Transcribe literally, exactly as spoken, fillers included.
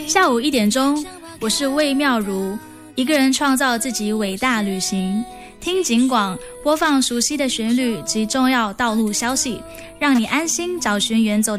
下午一点钟，我是魏妙如，一个人创造自己伟大旅行。听警广，播放熟悉的旋律及重要道路消息，让你安心找寻远走的